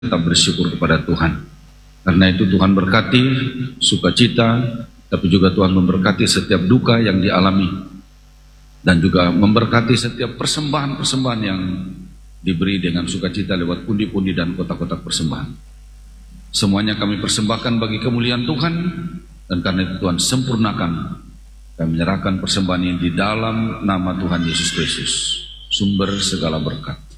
tetap bersyukur kepada Tuhan. Karena itu Tuhan berkati sukacita, tapi juga Tuhan memberkati setiap duka yang dialami, dan juga memberkati setiap persembahan-persembahan yang diberi dengan sukacita lewat pundi-pundi dan kotak-kotak persembahan. Semuanya kami persembahkan bagi kemuliaan Tuhan, dan karena itu Tuhan sempurnakan. Kami menyerahkan persembahan ini di dalam nama Tuhan Yesus Kristus, sumber segala berkat.